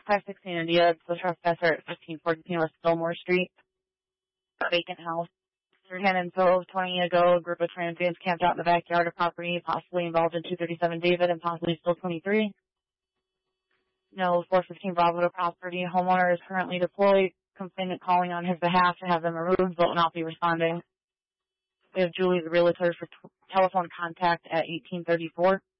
516 India. It's the trespasser at 1514 West Fillmore Street. Vacant house. Hand info 20 ago, a group of transients camped out in the backyard of property, possibly involved in 237 David and possibly still 23. No, 415 Bravo to property. Homeowner is currently deployed. Complainant calling on his behalf to have them removed, but will not be responding. We have Julie, the realtor, for telephone contact at 1834.